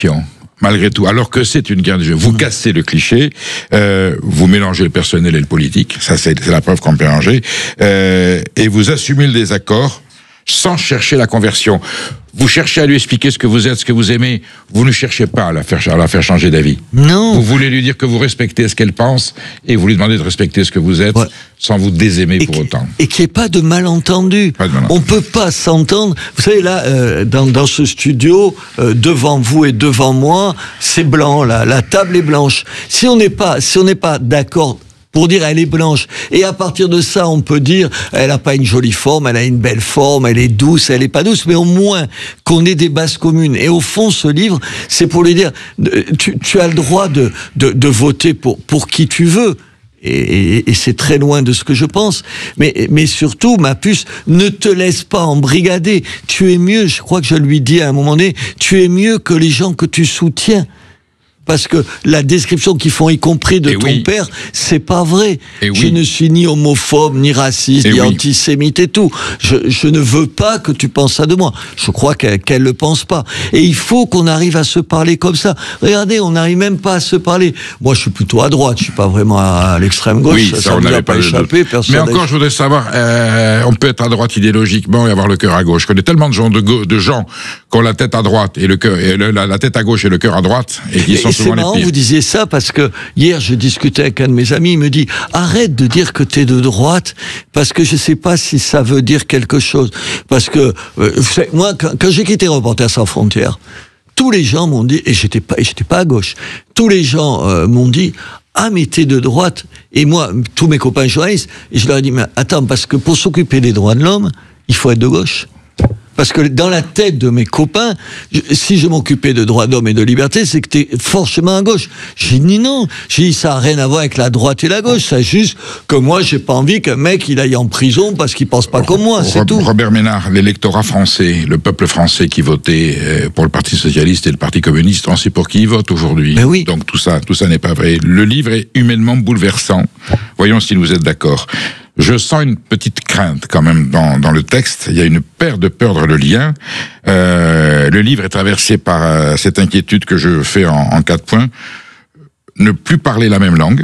malgré tout, alors que c'est une guerre de jeu. Vous cassez le cliché, vous mélangez le personnel et le politique, ça c'est la preuve qu'on peut mélanger, et vous assumez le désaccord sans chercher la conversion. Vous cherchez à lui expliquer ce que vous êtes, ce que vous aimez, vous ne cherchez pas à la faire changer d'avis. Non. Vous voulez lui dire que vous respectez ce qu'elle pense, et vous lui demandez de respecter ce que vous êtes, sans vous désaimer pour autant. Et qu'il n'y ait pas de malentendu. On ne peut pas s'entendre. Vous savez, là, dans ce studio, devant vous et devant moi, c'est blanc, là, la table est blanche. Si on n'est pas d'accord pour dire elle est blanche, et à partir de ça on peut dire elle n'a pas une jolie forme, elle a une belle forme, elle est douce, elle est pas douce, mais au moins qu'on ait des bases communes. Et au fond, ce livre, c'est pour lui dire tu as le droit de voter pour qui tu veux. Et c'est très loin de ce que je pense. Mais surtout, ma puce, ne te laisse pas embrigader. Tu es mieux, je crois que je lui dis à un moment donné, tu es mieux que les gens que tu soutiens. Parce que la description qu'ils font, y compris de ton père, c'est pas vrai. Je ne suis ni homophobe, ni raciste, ni antisémite et tout. Je ne veux pas que tu penses ça de moi. Je crois qu'elle le pense pas. Et il faut qu'on arrive à se parler comme ça. Regardez, on n'arrive même pas à se parler. Moi, je suis plutôt à droite. Je suis pas vraiment à l'extrême gauche. Oui, ça on n'avait pas échappé. Mais encore, je voudrais savoir, on peut être à droite idéologiquement et avoir le cœur à gauche. Je connais tellement de gens qui ont la tête à droite et le cœur, et la tête à gauche et le cœur à droite, et qui sont c'est marrant que vous disiez ça, parce que hier je discutais avec un de mes amis, il me dit arrête de dire que t'es de droite, parce que je sais pas si ça veut dire quelque chose. Parce que moi, quand j'ai quitté Reporters sans frontières, tous les gens m'ont dit, et j'étais pas à gauche, tous les gens m'ont dit ah mais t'es de droite. Et moi, tous mes copains journalistes, et je leur ai dit mais attends, parce que pour s'occuper des droits de l'homme, il faut être de gauche. Parce que dans la tête de mes copains, si je m'occupais de droits d'homme et de liberté, c'est que t'es forcément à gauche. J'ai dit non. J'ai dit ça n'a rien à voir avec la droite et la gauche. C'est juste que moi, j'ai pas envie qu'un mec il aille en prison parce qu'il pense pas comme moi. C'est tout. Robert Ménard, l'électorat français, le peuple français qui votait pour le Parti socialiste et le Parti communiste, on sait pour qui il vote aujourd'hui. Ben oui. Donc tout ça n'est pas vrai. Le livre est humainement bouleversant. Voyons si vous êtes d'accord. Je sens une petite crainte quand même dans le texte. Il y a une peur de perdre le lien. Le livre est traversé par cette inquiétude que je fais en 4 points. Ne plus parler la même langue,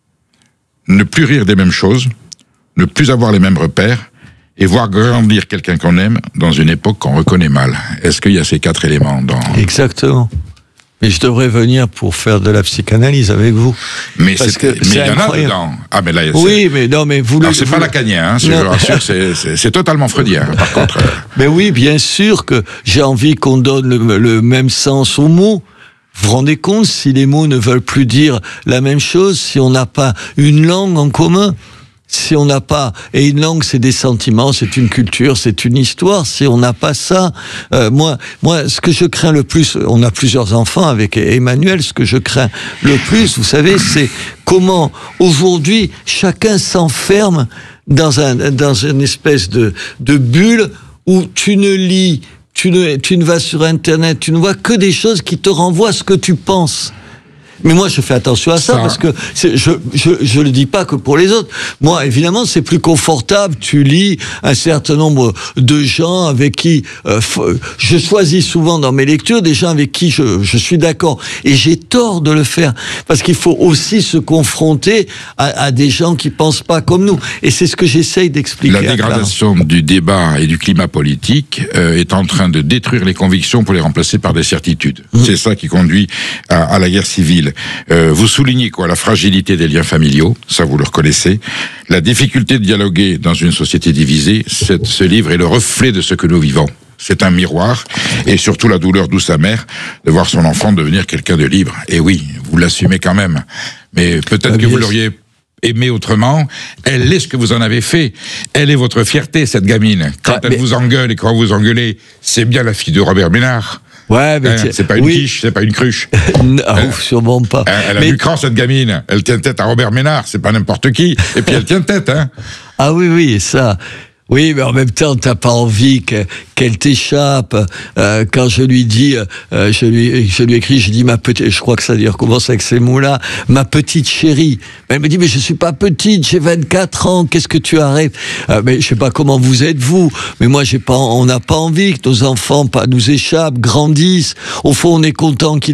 ne plus rire des mêmes choses, ne plus avoir les mêmes repères, et voir grandir quelqu'un qu'on aime dans une époque qu'on reconnaît mal. Est-ce qu'il y a ces 4 éléments dans... Exactement. Mais je devrais venir pour faire de la psychanalyse avec vous. Mais il y en a dedans. Ah, mais là, oui, mais non, mais vous. Alors, c'est pas lacanien, hein, je vous rassure, c'est totalement freudien, par contre. Mais oui, bien sûr que j'ai envie qu'on donne le même sens aux mots. Vous vous rendez compte si les mots ne veulent plus dire la même chose, si on n'a pas une langue en commun? Si on n'a pas, et une langue c'est des sentiments, c'est une culture, c'est une histoire, si on n'a pas ça, moi, ce que je crains le plus, on a plusieurs enfants avec Emmanuel, ce que je crains le plus, vous savez, c'est comment aujourd'hui chacun s'enferme dans une espèce de bulle où tu ne lis, tu ne vas sur Internet, tu ne vois que des choses qui te renvoient à ce que tu penses. Mais moi, je fais attention à ça, parce que je le dis pas que pour les autres. Moi, évidemment, c'est plus confortable. Tu lis un certain nombre de gens avec qui je choisis souvent dans mes lectures des gens avec qui je suis d'accord. Et j'ai tort de le faire, parce qu'il faut aussi se confronter à des gens qui pensent pas comme nous. Et c'est ce que j'essaye d'expliquer. La dégradation du débat et du climat politique est en train de détruire les convictions pour les remplacer par des certitudes. C'est ça qui conduit à la guerre civile. Vous soulignez la fragilité des liens familiaux, ça vous le reconnaissez, la difficulté de dialoguer dans une société divisée. Ce livre est le reflet de ce que nous vivons. C'est un miroir, et surtout la douleur douce amère de voir son enfant devenir quelqu'un de libre. Et oui, vous l'assumez quand même, mais peut-être que vous l'auriez aimé autrement. Elle est ce que vous en avez fait. Elle est votre fierté, cette gamine. Quand elle vous engueule et quand vous engueulez, c'est bien la fille de Robert Ménard. Ouais, mais c'est pas une quiche, c'est pas une cruche. Non, sûrement pas. Elle a du cran, cette gamine. Elle tient tête à Robert Ménard, c'est pas n'importe qui. Et puis elle tient tête, hein. Ah oui, ça. Oui, mais en même temps, t'as pas envie qu'elle t'échappe. Quand je lui dis, je lui écris, je dis ma petite, je crois que ça commence avec ces mots-là, ma petite chérie. Mais elle me dit, mais je suis pas petite, j'ai 24 ans, qu'est-ce que tu arrêtes? Mais je sais pas comment vous êtes vous, mais moi on n'a pas envie que nos enfants nous échappent, grandissent. Au fond, on est content qu'ils